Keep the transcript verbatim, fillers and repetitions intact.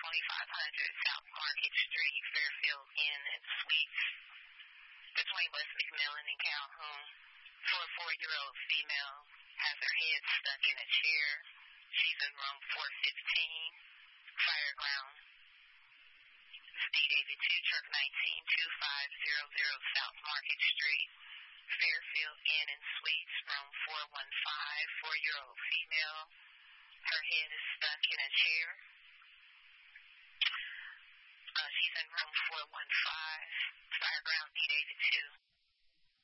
twenty-five hundred South Market Street, Fairfield Inn and Suites, between West McMillan and Calhoun. For a four-year-old female has her head stuck in a chair. She's in room four fifteen, Fireground. This is D David two, truck nineteen, two five zero zero South Market Street, Fairfield Inn and Suites, room four one five, four-year-old female. Her head is stuck in a chair. Uh, she's in room four one five, Fireground, D David two.